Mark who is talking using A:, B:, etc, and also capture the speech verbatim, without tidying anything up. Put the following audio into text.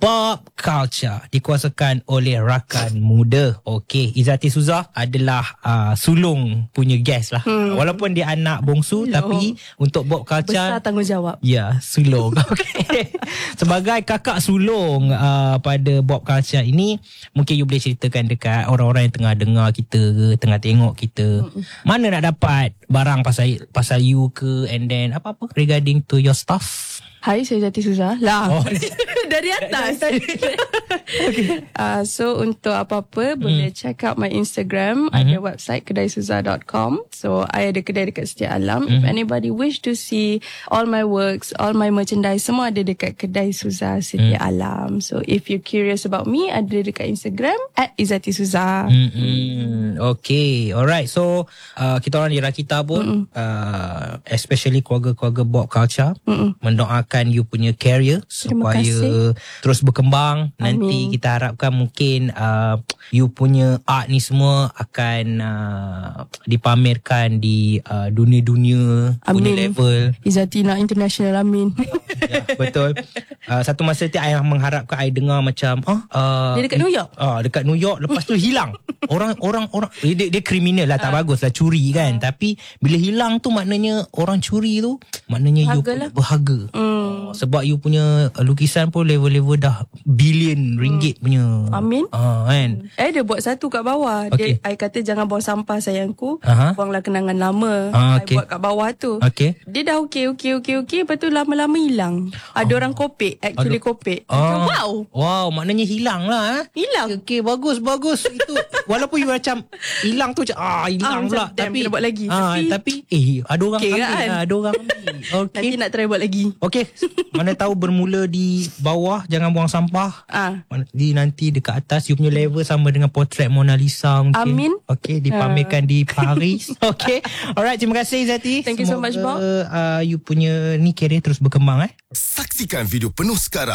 A: Bob Culture dikuasakan oleh rakan muda. Okey, Izzati Suzah adalah uh, sulung punya guest lah. Hmm. Walaupun dia anak bongsu, Hello. tapi untuk Bob Culture
B: besar tanggungjawab.
A: Ya, sulung. Okey. Sebagai kakak sulung uh, pada Bob Culture ini, mungkin you boleh ceritakan dekat orang-orang yang tengah dengar kita ke, tengah tengok kita, hmm. mana nak dapat barang pasal pasal you ke, and then apa-apa regarding to your stuff.
B: Hai, saya Izzati Suzah lah. Oh. Dari atas.
A: Okay.
B: Uh, so untuk apa-apa hmm. boleh check out my Instagram. Mm-hmm. Ada website kedai suzah dot com. So I ada kedai dekat Setia Alam. Mm-hmm. If anybody wish to see all my works, all my merchandise, semua ada dekat kedai Suzah Setia mm. Alam. So if you curious about me, ada dekat Instagram at Izzati Suzah.
A: Mm-hmm. Okay, alright. So uh, kita orang di Rakita pun, uh, especially keluarga-keluarga Bob Culture, Mm-mm. mendoakan you punya career supaya terus berkembang. Amin. Nanti kita harapkan mungkin uh, you punya art ni semua akan uh, dipamerkan di uh, dunia-dunia punya level.
B: Izzati nak international, amin.
A: Ya, betul. Uh, satu masa nanti I mengharapkan I dengar macam oh, uh,
B: dia dekat New York.
A: Ah, uh, dekat New York, lepas tu hilang. Orang orang orang dia, dia kriminal lah, tak uh. bagus lah, curi kan. Uh. Tapi bila hilang tu maknanya orang curi tu maknanya berharga you lah. berharga. Mm. Sebab you punya lukisan pun level-level dah bilion ringgit mm. punya.
B: Amin.
A: Ah, kan.
B: Eh dia buat satu kat bawah.
A: Okay.
B: Dia I kata jangan buang sampah sayangku.
A: Uh-huh.
B: Buanglah kenangan lama.
A: Ah,
B: I
A: okay.
B: buat kat bawah tu.
A: Okay.
B: Dia dah okey okey okey okey, lepas tu lama-lama hilang. Ada oh. orang kopek, actually Aduh. kopek.
A: Oh.
B: Wow.
A: Wow, maknanya hilang lah. Eh?
B: Hilang.
A: Okey, bagus bagus. Itu walaupun you macam hilang tu macam ah hilang ah, pula, tapi
B: buat lagi.
A: Ah, tapi, tapi eh ada orang
B: okay,
A: ambil
B: kan?
A: lah, ada orang ambil. Okey.
B: Nanti nak try buat lagi.
A: Okey. Mana tahu bermula di bawah, jangan buang sampah.
B: Ah.
A: Di nanti dekat atas you punya level sama dengan potret Mona Lisa mungkin.
B: Amin.
A: Okey, dipamerkan uh. di Paris. Okey. Alright, terima kasih Izzati.
B: Thank you
A: Semoga,
B: so much, Bob.
A: Uh, you punya ni career terus berkembang eh.
C: Saksikan video penuh sekarang